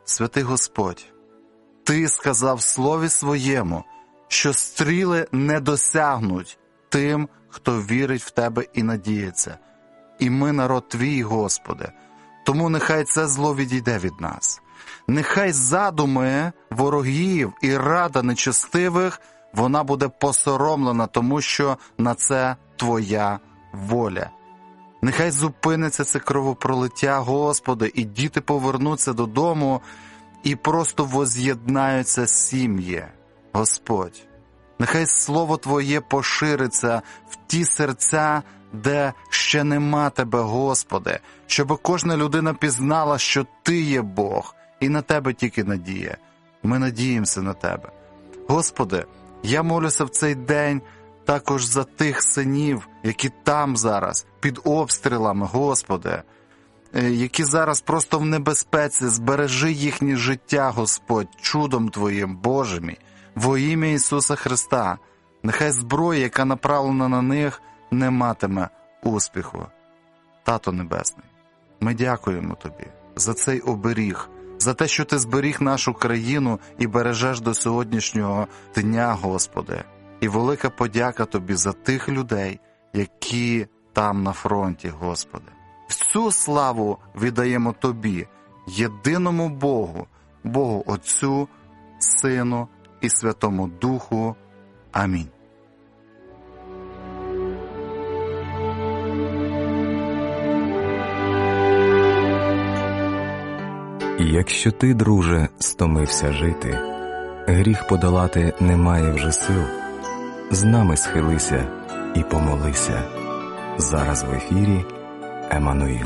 святий Господь, Ти сказав в Слові Своєму, що стріли не досягнуть тим, хто вірить в Тебе і надіється. І ми народ Твій, Господи. Тому нехай це зло відійде від нас. Нехай задуми ворогів і рада нечестивих, вона буде посоромлена, тому що на це Твоя воля. Нехай зупиниться це кровопролиття, Господи, і діти повернуться додому і просто воз'єднаються сім'ї, Господь. Нехай Слово Твоє пошириться в ті серця, де ще нема Тебе, Господи, щоб кожна людина пізнала, що Ти є Бог, і на Тебе тільки надія. Ми надіємося на Тебе. Господи, я молюся в цей день також за тих синів, які там зараз, під обстрілами, Господи, які зараз просто в небезпеці. Збережи їхнє життя, Господь, чудом Твоїм, Боже мій, во ім'я Ісуса Христа. Нехай зброя, яка направлена на них, не матиме успіху. Тато Небесний, ми дякуємо Тобі за цей оберіг, за те, що Ти зберіг нашу країну і бережеш до сьогоднішнього дня, Господи. І велика подяка Тобі за тих людей, які там на фронті, Господи. Всю славу віддаємо Тобі, єдиному Богу, Богу Отцю, Сину і Святому Духу. Амінь. Якщо ти, друже, стомився жити, гріх подолати немає вже сил, з нами схилися і помолися. Зараз в ефірі Еммануїл.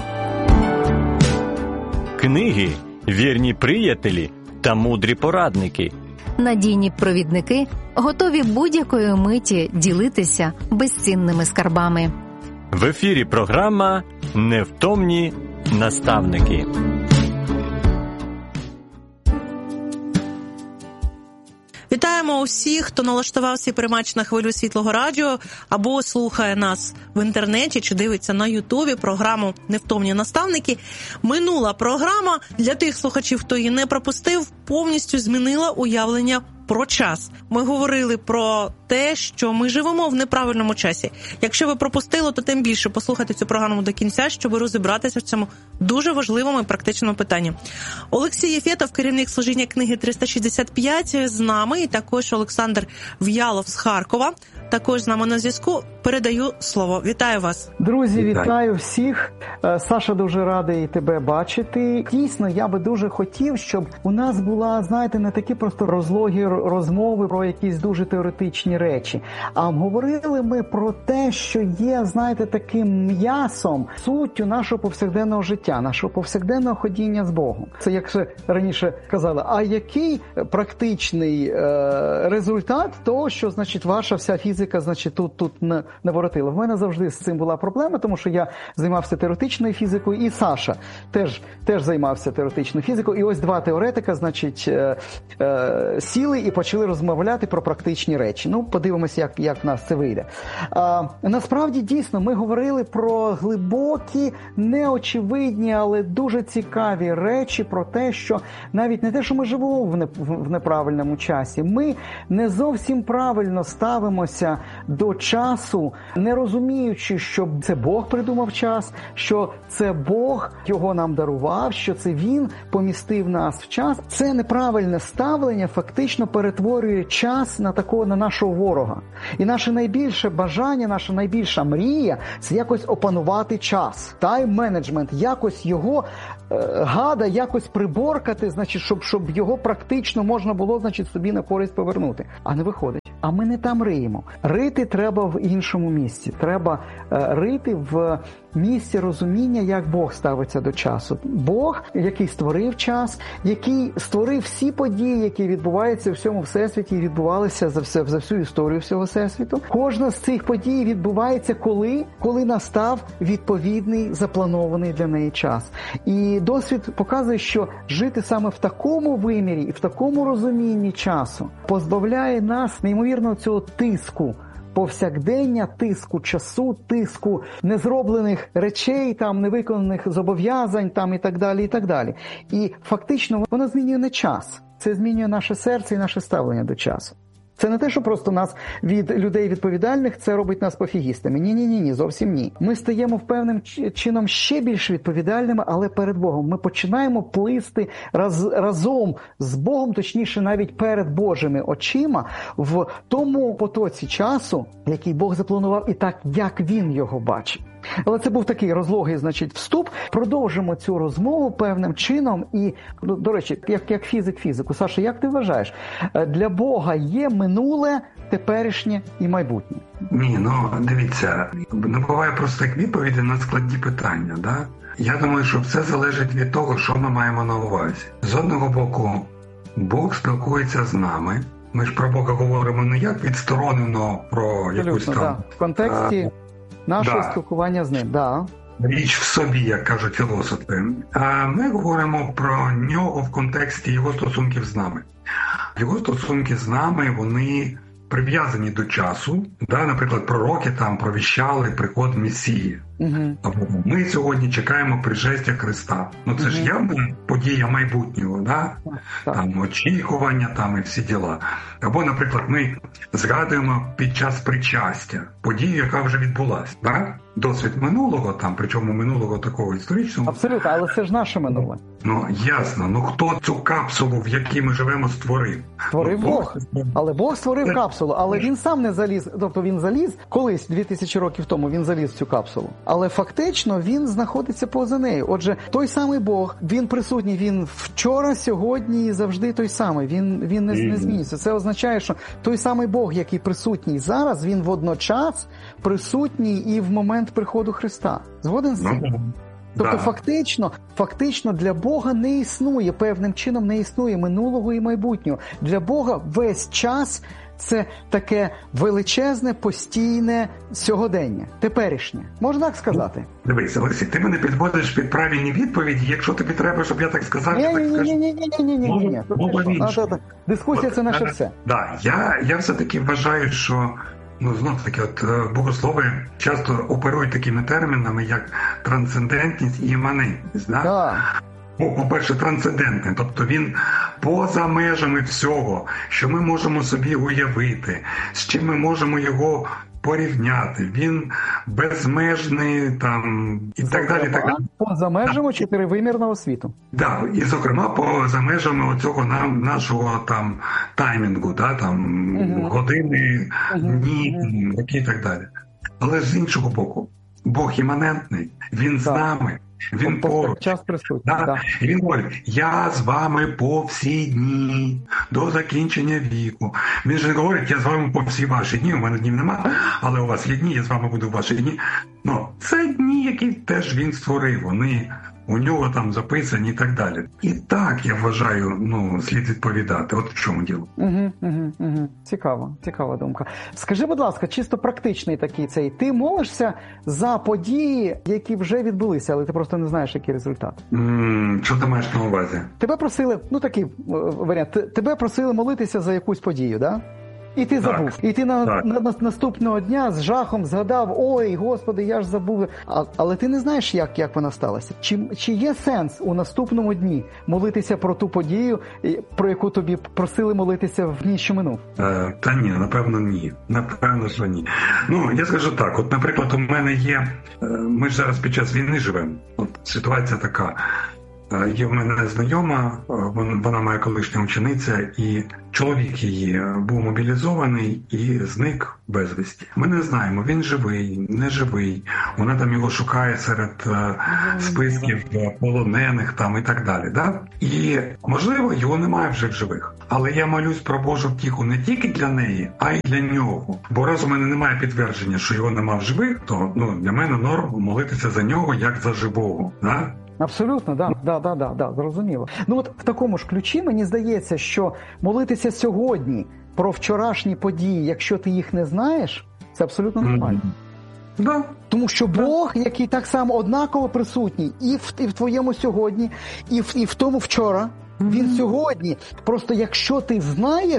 Книги, вірні приятелі та мудрі порадники. Надійні провідники, готові будь-якої миті ділитися безцінними скарбами. В ефірі програма «Невтомні наставники». Вітаємо усіх, хто налаштував свій приймач на хвилю Світлого радіо або слухає нас в інтернеті чи дивиться на Ютубі програму «Невтомні наставники». Минула програма, для тих слухачів, хто її не пропустив, повністю змінила уявлення про час. Ми говорили про те, що ми живемо в неправильному часі. Якщо ви пропустили, то тим більше послухайте цю програму до кінця, щоб розібратися в цьому дуже важливому і практичному питанні. Олексій Єфєтов, керівник служіння книги 365, з нами, і також Олександр В'ялов з Харкова, також з нами на зв'язку. Передаю слово. Вітаю вас. Друзі, вітаю всіх. Саша, дуже радий тебе бачити. Дійсно, я би дуже хотів, щоб у нас була, знаєте, не такі просто розлогі розмови про якісь дуже теоретичні речі, а говорили ми про те, що є, знаєте, таким м'ясом, суттю нашого повсякденного життя, нашого повсякденного ходіння з Богом. Це, як ще раніше казали, а який практичний результат того, що, значить, ваша вся фізика, значить, тут наворотила. В мене завжди з цим була проблема, тому що я займався теоретичною фізикою, і Саша теж займався теоретичною фізикою. І ось два теоретика, значить, сіли і почали розмовляти про практичні речі. Ну, подивимося, як в нас це вийде. Насправді, дійсно, ми говорили про глибокі, неочевидні, але дуже цікаві речі про те, що навіть не те, що ми живемо в неправильному часі, ми не зовсім правильно ставимося до часу, не розуміючи, що це Бог придумав час, що це Бог його нам дарував, що це Він помістив нас в час. Це неправильне ставлення фактично перетворює час на нашого ворога. І наше найбільше бажання, наша найбільша мрія – це якось опанувати час. Тайм-менеджмент, якось його якось приборкати, значить, щоб його практично можна було, значить, собі на користь повернути. А не виходить. А ми не там риємо. Рити треба в іншому місці. Треба рити в місці розуміння, як Бог ставиться до часу. Бог, який створив час, який створив всі події, які відбуваються в всьому всесвіті і відбувалися за всю історію всього всесвіту. Кожна з цих подій відбувається коли настав відповідний, запланований для неї час. І досвід показує, що жити саме в такому вимірі і в такому розумінні часу позбавляє нас неймовірно цього тиску повсякдення тиску часу, тиску незроблених речей, там, невиконаних зобов'язань там, і так далі, і так далі. І фактично воно змінює не час, це змінює наше серце і наше ставлення до часу. Це не те, що просто нас від людей відповідальних, це робить нас пофігістами. Ні, зовсім ні. Ми стаємо певним чином ще більш відповідальними, але перед Богом. Ми починаємо плисти разом з Богом, точніше навіть перед Божими очима, в тому потоці часу, який Бог запланував, і так, як Він його бачить. Але це був такий розлогий, вступ. Продовжимо цю розмову певним чином. І, до речі, як фізик фізику. Саша, як ти вважаєш, для Бога є минуле, теперішнє і майбутнє? Ні, дивіться, не буває простих відповідей на складні питання, да? Я думаю, що все залежить від того, що ми маємо на увазі. З одного боку, Бог спілкується з нами. Ми ж про Бога говоримо не як відсторонено про якусь там... Да. В контексті нашого спілкування з ним, да. Річ в собі, як кажуть філософи. А ми говоримо про нього в контексті його стосунків з нами. Його стосунки з нами, вони прив'язані до часу. Да? Наприклад, пророки там провіщали приход Месії. Або ми сьогодні чекаємо пришестя Христа. Це ж явна подія майбутнього, да? Там очікування там і всі діла. Або, наприклад, ми згадуємо під час причастя подію, яка вже відбулася. Да? Досвід минулого, там, причому минулого такого історичного. Абсолютно, але це ж наше минуле. Ясно. Хто цю капсулу, в якій ми живемо, створив? Створив Бог. Але Бог створив капсулу, але він сам не заліз. Тобто він заліз колись, 2000 років тому, він заліз в цю капсулу. Але фактично він знаходиться поза нею. Отже, той самий Бог, він присутній, він вчора, сьогодні і завжди той самий. Він не змінюється. Це означає, що той самий Бог, який присутній зараз, він водночас присутній і в момент приходу Христа. Згоден з цим? Тобто фактично для Бога не існує, певним чином не існує минулого і майбутнього. Для Бога весь час це таке величезне, постійне сьогодення, теперішнє. Можна так сказати? Дивись, Олексій, ти мене підводиш під правильні відповіді, якщо тобі треба, щоб я так сказав, Ні. Дискусія – це наше все. Я все-таки вважаю, що знов-таки, богослови часто оперують такими термінами, як трансцендентність і іманентність. Да? По-перше, трансцендентний, тобто він поза межами всього, що ми можемо собі уявити, з чим ми можемо його порівняти. Він безмежний там і так далі. Поза межами чотиривимірного світу. Так, і зокрема поза межами оцього нашого там таймінгу, години, дні, і так далі. Але з іншого боку, Бог іманентний, він з нами. Він поруч. І він говорить, я з вами по всі дні, до закінчення віку. Він же не говорить, я з вами по всі ваші дні, у мене днів нема, але у вас є дні, я з вами буду в ваші дні. Це дні, які теж він створив, вони у нього там записані і так далі. І так, я вважаю, слід відповідати. От в чому діло. Цікава думка. Скажи, будь ласка, чисто практичний такий цей. Ти молишся за події, які вже відбулися, але ти просто не знаєш, який результат. Що ти маєш на увазі? Тебе просили, такий варіант, тебе просили молитися за якусь подію, да? І ти забув. І ти наступного дня з жахом згадав, ой, Господи, я ж забув. Але ти не знаєш, як вона сталася. Чи є сенс у наступному дні молитися про ту подію, про яку тобі просили молитися в дні, що минув? Та ні, напевно, ні. Напевно, що ні. Я скажу так, от, наприклад, у мене є, ми ж зараз під час війни живемо, от ситуація така. Є в мене знайома, вона моя колишня учениця, і чоловік її був мобілізований і зник безвісті. Ми не знаємо, він живий, не живий, вона там його шукає серед списків полонених там і так далі. Да? І, можливо, його немає вже в живих. Але я молюсь про Божу втіху не тільки для неї, а й для нього. Бо раз у мене немає підтвердження, що його немає в живих, то для мене норм молитися за нього як за живого. Да? Абсолютно, да, зрозуміло. От в такому ж ключі мені здається, що молитися сьогодні про вчорашні події, якщо ти їх не знаєш, це абсолютно нормально. Да. Тому що Бог, який так само однаково присутній і в твоєму сьогодні, і в тому вчора, він сьогодні. Просто якщо ти знаєш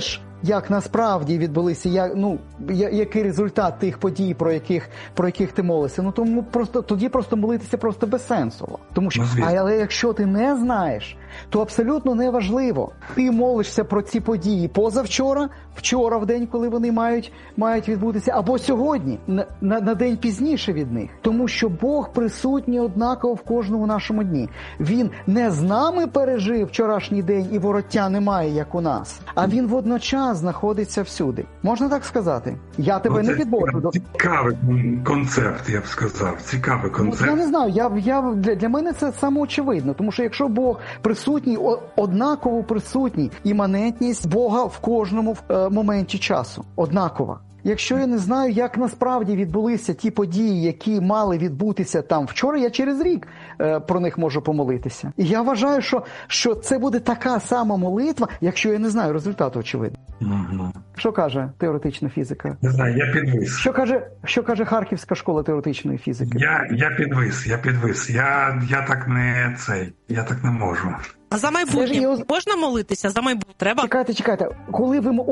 як насправді відбулися, який результат тих подій, про яких ти молився, тому тоді просто молитися просто безсенсово. Тому що, але якщо ти не знаєш, то абсолютно неважливо. Ти молишся про ці події позавчора, вчора в день, коли вони мають відбутися, або сьогодні, на день пізніше від них. Тому що Бог присутній однаково в кожному нашому дні. Він не з нами пережив вчорашній день і вороття немає, як у нас, а він водночас знаходиться всюди. Можна так сказати? Я тебе не підборю. Цікавий концепт, я б сказав. Цікавий концепт. Я не знаю, для мене це самоочевидно, тому що якщо Бог присутній, однаково присутній, іманентність Бога в кожному моменті часу. Однакова. Якщо я не знаю, як насправді відбулися ті події, які мали відбутися там вчора, я через рік про них можу помолитися. І я вважаю, що це буде така сама молитва, якщо я не знаю результату, очевидно. Що каже теоретична фізика? Не знаю, я підвис. Що каже Харківська школа теоретичної фізики? Я підвис. Я так не можу. А за майбутнє можна молитися? За майбутнє треба? Чекайте. Коли ви...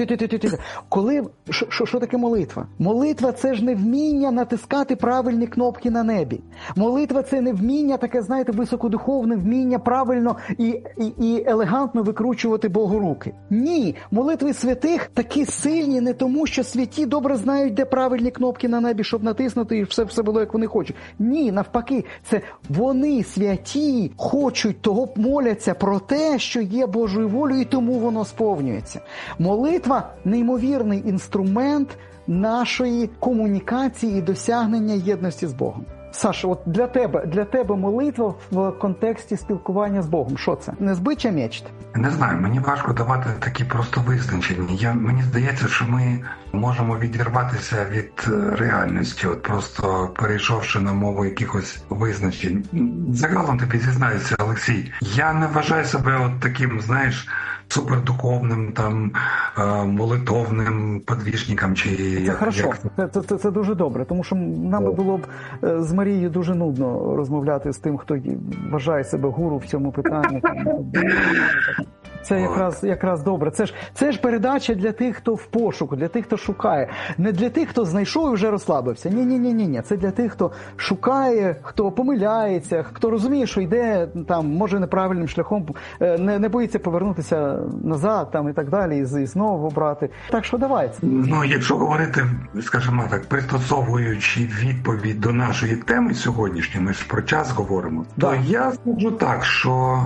Що таке молитва? Молитва – це ж не вміння натискати правильні кнопки на небі. Молитва – це не вміння, таке, знаєте, високодуховне вміння правильно і елегантно викручувати Богу руки. Ні, молитви святих такі сильні не тому, що святі добре знають, де правильні кнопки на небі, щоб натиснути, і все було, як вони хочуть. Ні, навпаки, це вони, святі, хочуть того, моляться про те, що є Божою волею, і тому воно сповнюється. Молитва – неймовірний інструмент нашої комунікації і досягнення єдності з Богом. Саша, от для тебе молитва в контексті спілкування з Богом. Що це? Незбича мечта? Не знаю, мені важко давати такі просто визначення. Мені здається, що ми можемо відірватися від реальності, от просто перейшовши на мову якихось визначень. Загалом тобі зізнаюся, Олексій, я не вважаю себе от таким, знаєш, супердуховним, там, молитовним подвіжником, чи Хорошо, це дуже добре, тому що нам було б з Марією дуже нудно розмовляти з тим, хто вважає себе гуру в цьому питанні. Це якраз добре. Це ж передача для тих, хто в пошуку, для тих, хто шукає. Не для тих, хто знайшов і вже розслабився. Ні. Це для тих, хто шукає, хто помиляється, хто розуміє, що йде там, може, неправильним шляхом, не боїться повернутися назад там, і так далі, і знову брати. Так що давайте. Ну, якщо говорити, скажімо так, пристосовуючи відповідь до нашої теми сьогоднішньої, ми ж про час говоримо, то я скажу так, що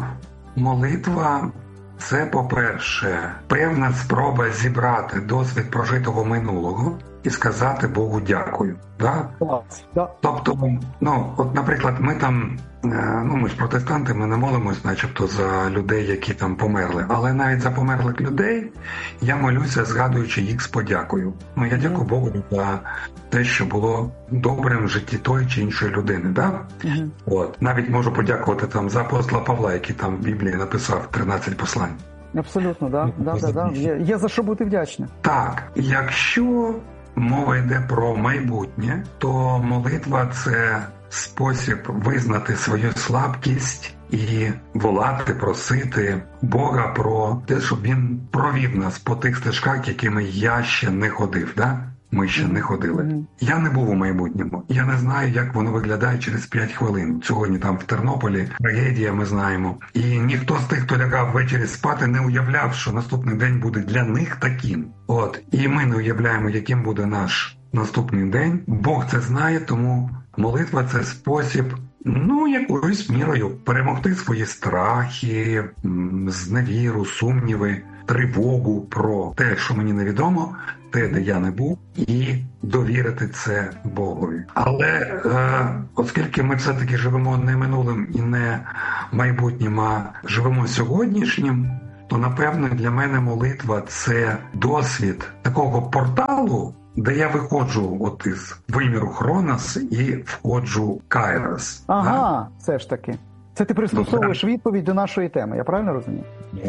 молитва – це, по-перше, певна спроба зібрати досвід прожитого минулого і сказати Богу дякую. Да? Тобто, от, наприклад, ми там, ми ж протестанти, ми не молимось начебто за людей, які там померли. Але навіть за померлих людей я молюся, згадуючи їх з подякою. Я дякую Богу за те, що було добрим в житті тої чи іншої людини. Да? От. Навіть можу подякувати там за апостола Павла, який там в Біблії написав 13 послань. Абсолютно, да. Є за що бути вдячним. Так, якщо мова йде про майбутнє, то молитва – це спосіб визнати свою слабкість і волати, просити Бога про те, щоб Він провів нас по тих стежках, якими я ще не ходив. Да? Ми ще не ходили. Я не був у майбутньому. Я не знаю, як воно виглядає через 5 хвилин. Сьогодні там в Тернополі трагедія, ми знаємо. І ніхто з тих, хто лягав ввечері спати, не уявляв, що наступний день буде для них таким. От. І ми не уявляємо, яким буде наш наступний день. Бог це знає, тому молитва – це спосіб, якоюсь мірою перемогти свої страхи, зневіру, сумніви, тривогу про те, що мені невідомо, те, де я не був, і довірити це Богові. Але оскільки ми все-таки живемо не минулим і не майбутнім, а живемо сьогоднішнім, то, напевно, для мене молитва – це досвід такого порталу, де я виходжу із виміру Хронос і входжу Кайрос. Ага, все ж таки. Це ти пристосовуєш відповідь до нашої теми, я правильно розумію?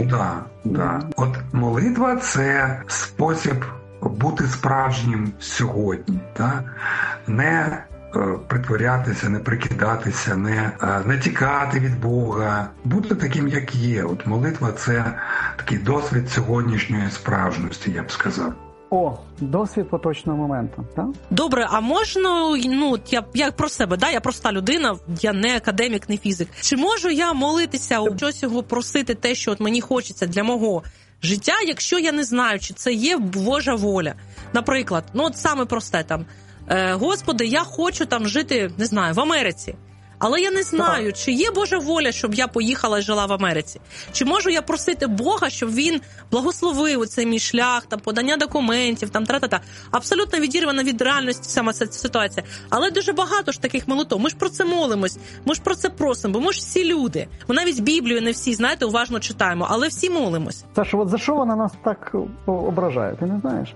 Да. От молитва – це спосіб бути справжнім сьогодні. Да? Не притворятися, не прикидатися, не тікати від Бога, бути таким, як є. От молитва – це такий досвід сьогоднішньої справжності, я б сказав. О, досвід поточного моменту, так? Добре, а можна, я про себе, я проста людина, я не академік, не фізик. Чи можу я молитися, щось його просити, те, що от мені хочеться для мого життя, якщо я не знаю, чи це є Божа воля? Наприклад, от саме просте там, Господи, я хочу там жити, не знаю, в Америці. Але я не знаю, чи є Божа воля, щоб я поїхала і жила в Америці. Чи можу я просити Бога, щоб він благословив оцей мій шлях, там, подання документів, там, тра-та-та. Абсолютно відірвана від реальності сама ця ситуація. Але дуже багато ж таких молитов. Ми ж про це молимось, ми ж про це просимо, бо ми ж всі люди. Ми навіть Біблію не всі, знаєте, уважно читаємо, але всі молимось. Саша, от за що вона нас так ображає, ти не знаєш?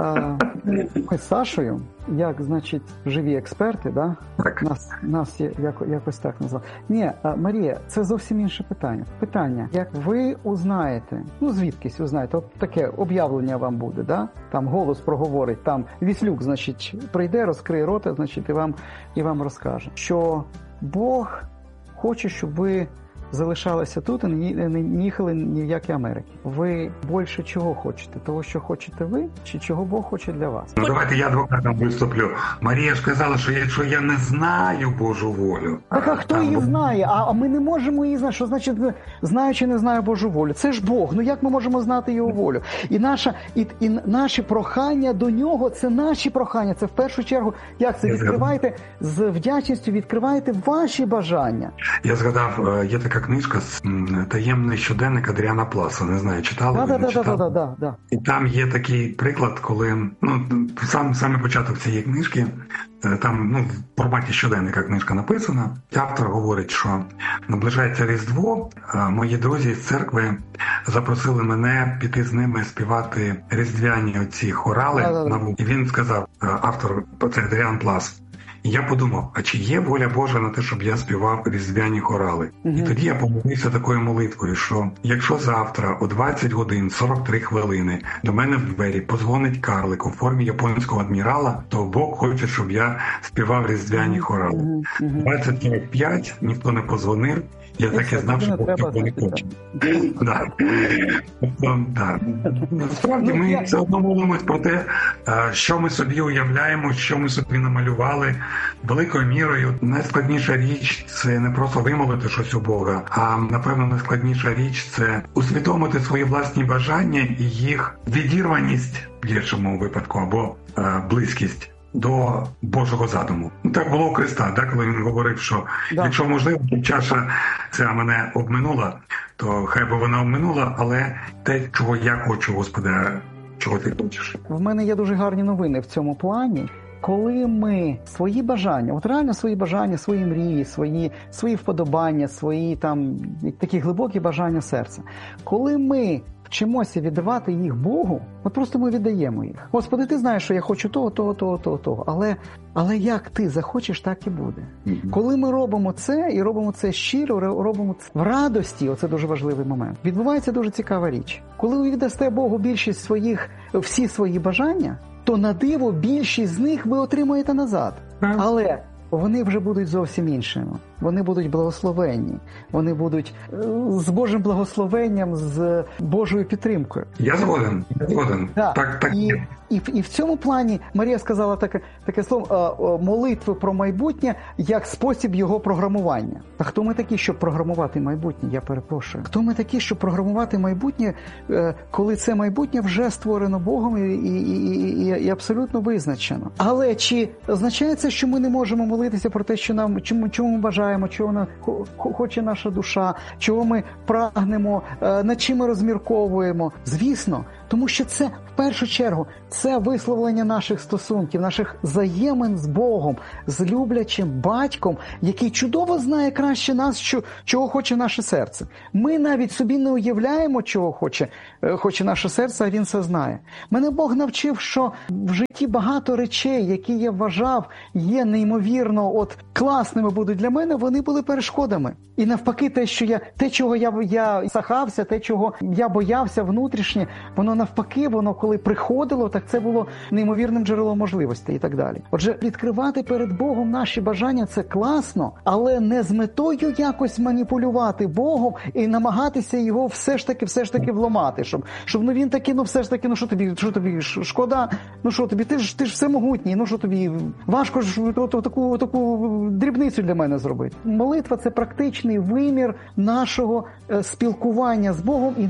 Ми з Сашою, як, значить, живі експерти, да? Нас якось так назвали. Ні, Марія, це зовсім інше питання. Питання, як ви узнаєте, звідкись узнаєте, от таке об'явлення вам буде, да? Там голос проговорить, там Віслюк, значить, прийде, розкриє рота, значить, і вам розкаже, що Бог хоче, щоб ви залишалися тут і не їхали ні в які Америки. Ви більше чого хочете? Того, що хочете ви, чи чого Бог хоче для вас? Давайте я адвокатом виступлю. Марія ж сказала, що якщо я не знаю Божу волю... Так, а хто її знає? А ми не можемо її знати. Що значить знаю чи не знаю Божу волю? Це ж Бог. Як ми можемо знати Його волю? І наші прохання до Нього, це наші прохання. Це в першу чергу, як це відкривайте, з вдячністю відкривайте ваші бажання. Я згадав, є така книжка «Таємний щоденник» Адріана Пласа. Не знаю, читали? Да. І там є такий приклад, коли саме початок цієї книжки, там в форматі щоденника книжка написана. Автор говорить, що наближається Різдво, мої друзі з церкви запросили мене піти з ними співати різдвяні оці хорали. І він сказав, автор, це Адріан Плас, і я подумав, а чи є воля Божа на те, щоб я співав різдвяні хорали? І тоді я помолився такою молитвою, що якщо завтра о 20 годин 43 хвилини до мене в двері подзвонить карлик у формі японського адмірала, то Бог хоче, щоб я співав різдвяні хорали. 20:45 ніхто не подзвонив, я так і знав, що Бог цього не хоче. Насправді ми все одно молимось про те, що ми собі уявляємо, що ми собі намалювали. Великою мірою найскладніша річ – це не просто вимолити щось у Бога, а, напевно, найскладніша річ – це усвідомити свої власні бажання і їх відірваність в гіршому випадку або близькість до Божого задуму. Так було у Христа, коли він говорив, що якщо можливо, чаша ця мене обминула, то хай би вона обминула, але те, чого я хочу, Господи, чого ти хочеш. В мене є дуже гарні новини в цьому плані. Коли ми свої бажання, от реально свої бажання, свої мрії, свої вподобання, свої там такі глибокі бажання серця, коли ми вчимося віддавати їх Богу, от просто ми віддаємо їх. Господи, ти знаєш, що я хочу того. Але як ти захочеш, так і буде. Коли ми робимо це, і робимо це щиро, робимо це в радості, оце дуже важливий момент, відбувається дуже цікава річ. Коли ви віддасте Богу більшість всі свої бажання, то на диво більшість з них ви отримаєте назад. Але вони вже будуть зовсім іншими. Вони будуть благословенні. Вони будуть з Божим благословенням, з Божою підтримкою. Я згоден. Так. І в цьому плані Марія сказала таке слово молитви про майбутнє як спосіб його програмування. А хто ми такі, щоб програмувати майбутнє? Я перепрошую. Хто ми такі, щоб програмувати майбутнє, коли це майбутнє вже створено Богом і абсолютно визначено? Але чи означає це, що ми не можемо молитися про те, що чому ми бажаємо, чого хоче наша душа, чого ми прагнемо, над чим ми розмірковуємо? Звісно, тому що це в першу чергу це висловлення наших стосунків, наших взаємин з Богом, з люблячим батьком, який чудово знає краще нас, чого хоче наше серце. Ми навіть собі не уявляємо, чого хоче наше серце, а він це знає. Мене Бог навчив, що в житті багато речей, які я вважав, є неймовірно класними будуть для мене, вони були перешкодами. І навпаки, те, чого я сахався, те, чого я боявся внутрішнє, воно навпаки, воно коли приходило, так це було неймовірним джерелом можливостей і так далі. Отже, відкривати перед Богом наші бажання – це класно, але не з метою якось маніпулювати Богом і намагатися його все ж таки вламати, щоб він таки, все ж таки, що тобі шкода, що тобі, ти ж всемогутній, що тобі важко ж таку дрібницю для мене зробити. Молитва – це практичний вимір нашого спілкування з Богом і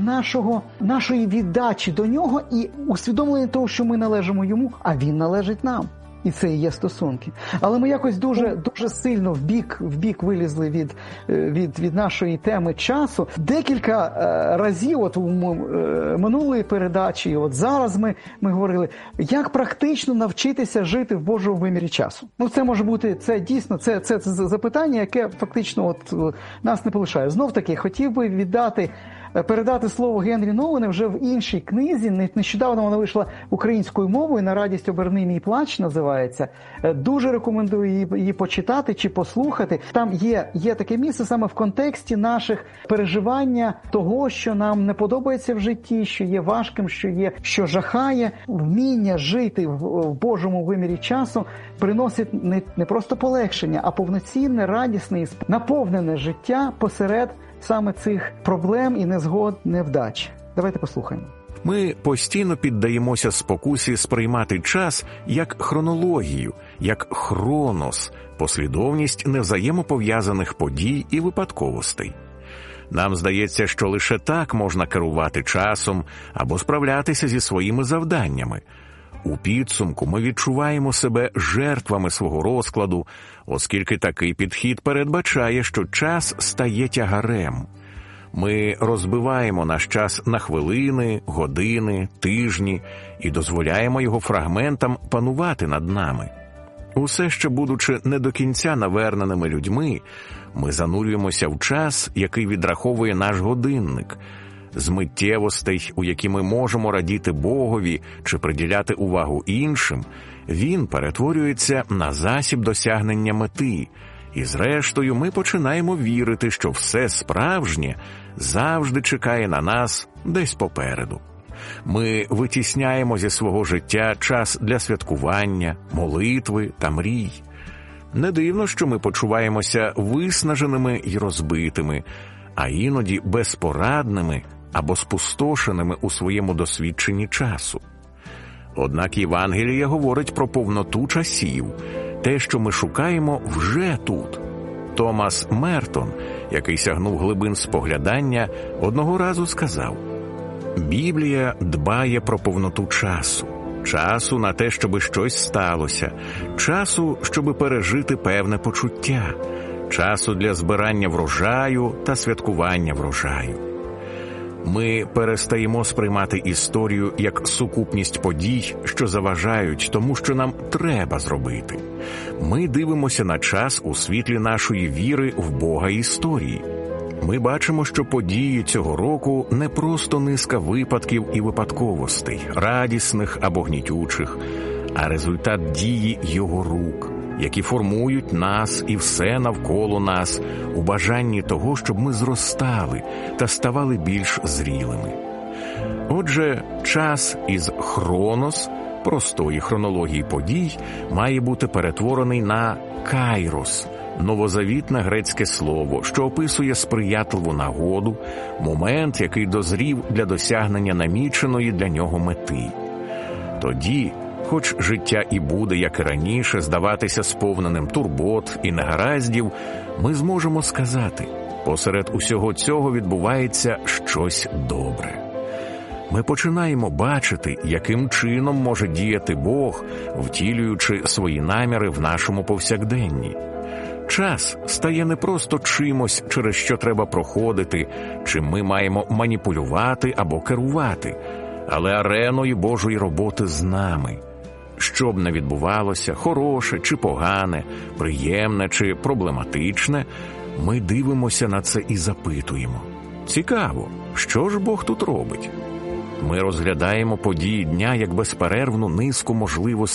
нашої віддачі до Нього і усвідомлення того, що ми належимо Йому, а Він належить нам. І це і є стосунки. Але ми якось дуже сильно в бік вилізли від нашої теми часу. Декілька разів, от у минулої передачі, от зараз ми говорили, як практично навчитися жити в Божому вимірі часу. Це може бути, це дійсно, це запитання, яке фактично нас не полишає. Знов таки, хотів би передати слово Генрі Новену вже в іншій книзі. Нещодавно вона вийшла українською мовою, «На радість оберни мій плач» називається. Дуже рекомендую її почитати чи послухати. Там є таке місце саме в контексті наших переживання того, що нам не подобається в житті, що є важким, що жахає. Вміння жити в Божому вимірі часу приносить не просто полегшення, а повноцінне, радісне і наповнене життя посеред саме цих проблем і незгод, невдач. Давайте послухаємо. Ми постійно піддаємося спокусі сприймати час як хронологію, як хронос, послідовність невзаємопов'язаних подій і випадковостей. Нам здається, що лише так можна керувати часом або справлятися зі своїми завданнями. У підсумку ми відчуваємо себе жертвами свого розкладу, оскільки такий підхід передбачає, що час стає тягарем. Ми розбиваємо наш час на хвилини, години, тижні і дозволяємо його фрагментам панувати над нами. Усе ще будучи не до кінця наверненими людьми, ми занурюємося в час, який відраховує наш годинник, з миттєвостей, у які ми можемо радіти Богові чи приділяти увагу іншим, він перетворюється на засіб досягнення мети. І зрештою ми починаємо вірити, що все справжнє завжди чекає на нас десь попереду. Ми витісняємо зі свого життя час для святкування, молитви та мрій. Не дивно, що ми почуваємося виснаженими й розбитими, а іноді безпорадними або спустошеними у своєму досвідченні часу. Однак Євангеліє говорить про повноту часів, те, що ми шукаємо, вже тут. Томас Мертон, який сягнув глибин споглядання, одного разу сказав: «Біблія дбає про повноту часу на те, щоби щось сталося, часу, щоби пережити певне почуття, часу для збирання врожаю та святкування врожаю». Ми перестаємо сприймати історію як сукупність подій, що заважають тому, що нам треба зробити. Ми дивимося на час у світлі нашої віри в Бога історії. Ми бачимо, що події цього року не просто низка випадків і випадковостей, радісних або гнітючих, а результат дії Його рук, які формують нас і все навколо нас у бажанні того, щоб ми зростали та ставали більш зрілими. Отже, час із хронос, простої хронології подій, має бути перетворений на кайрос, новозавітне грецьке слово, що описує сприятливу нагоду, момент, який дозрів для досягнення наміченої для нього мети. Тоді, хоч життя і буде, як і раніше, здаватися сповненим турбот і негараздів, ми зможемо сказати: посеред усього цього відбувається щось добре. Ми починаємо бачити, яким чином може діяти Бог, втілюючи свої наміри в нашому повсякденні. Час стає не просто чимось, через що треба проходити, чим ми маємо маніпулювати або керувати, але ареною Божої роботи з нами. Що б не відбувалося, хороше чи погане, приємне чи проблематичне, ми дивимося на це і запитуємо: цікаво, що ж Бог тут робить? Ми розглядаємо події дня як безперервну низку можливостей